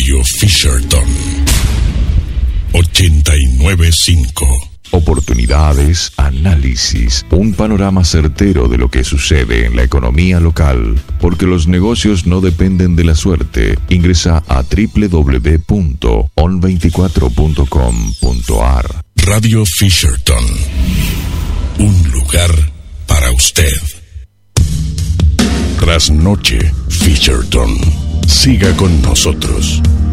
Radio Fisherton 89.5. Oportunidades, análisis, un panorama certero de lo que sucede en la economía local, porque los negocios no dependen de la suerte. Ingresa a www.on24.com.ar. Radio Fisherton, un lugar para usted. Trasnoche Fisherton. Siga con nosotros.